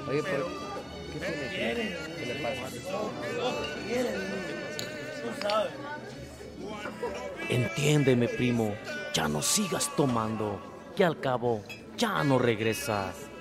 Oye, pero ¿qué tiene? ¿Qué le pasa? Tú sabes. Entiéndeme, primo, ya no sigas tomando, que al cabo ya no regresas.